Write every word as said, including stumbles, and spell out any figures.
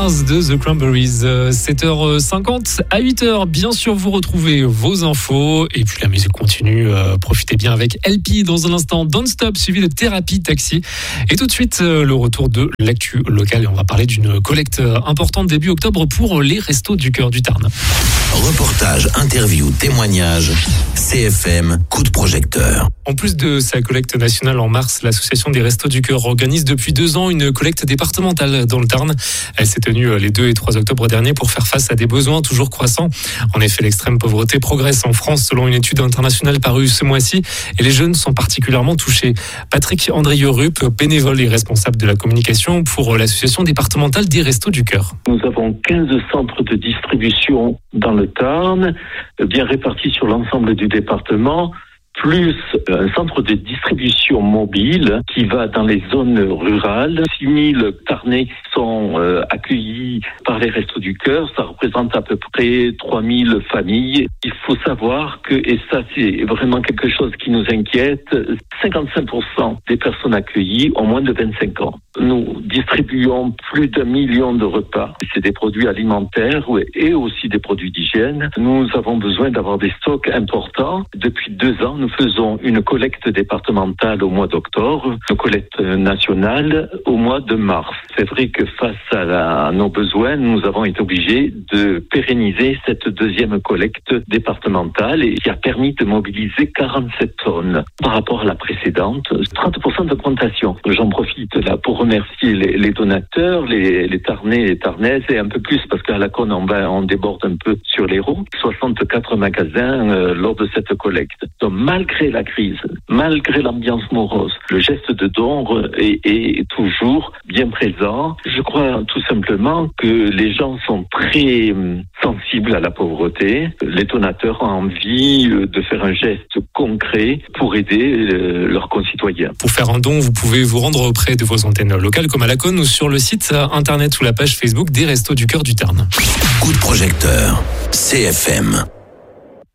de The Cranberries, sept heures cinquante à huit heures. Bien sûr, vous retrouvez vos infos et puis la musique continue. Euh, profitez bien avec L P dans un instant. Don't Stop, suivi de Thérapie Taxi. Et tout de suite, euh, le retour de l'actu locale. Et on va parler d'une collecte importante début octobre pour les Restos du Cœur du Tarn. Reportage, interview, témoignage. C F M, coup de projecteur. En plus de sa collecte nationale en mars, l'association des Restos du Cœur organise depuis deux ans une collecte départementale dans le Tarn. Elle s'est tenue les deux et trois octobre dernier pour faire face à des besoins toujours croissants. En effet, l'extrême pauvreté progresse en France selon une étude internationale parue ce mois-ci et les jeunes sont particulièrement touchés. Patrick Andrieux-Rupp, bénévole et responsable de la communication pour l'association départementale des Restos du Cœur. Nous avons quinze centres de distribution dans le Tarn, bien répartis sur l'ensemble du département, plus un centre de distribution mobile qui va dans les zones rurales. six mille Tarnais sont euh, accueillis par les Restos du Cœur. Ça représente à peu près trois mille familles. Il faut savoir que, et ça c'est vraiment quelque chose qui nous inquiète, cinquante-cinq pour cent des personnes accueillies ont moins de vingt-cinq ans. Nous distribuons plus d'un million de repas. C'est des produits alimentaires et aussi des produits d'hygiène. Nous avons besoin d'avoir des stocks importants. Depuis deux ans, nous faisons une collecte départementale au mois d'octobre, une collecte nationale au mois de mars. C'est vrai que face à, la, à nos besoins, nous avons été obligés de pérenniser cette deuxième collecte départementale et qui a permis de mobiliser quarante-sept tonnes par rapport à la précédente, trente pour cent d'augmentation. J'en profite là pour remercier les, les donateurs, les, les Tarnais et les Tarnaises et un peu plus parce qu'à la Cône on, va, on déborde un peu sur les ronds. soixante-quatre magasins euh, lors de cette collecte. Donc malgré la crise, malgré l'ambiance morose, le geste de don est, est toujours bien présent. Je crois tout simplement que les gens sont très sensibles à la pauvreté. Les donateurs ont envie de faire un geste concret pour aider leurs concitoyens. Pour faire un don, vous pouvez vous rendre auprès de vos antennes locales comme à la Cône ou sur le site internet ou la page Facebook des Restos du Cœur du Tarn. Coup de projecteur, C F M.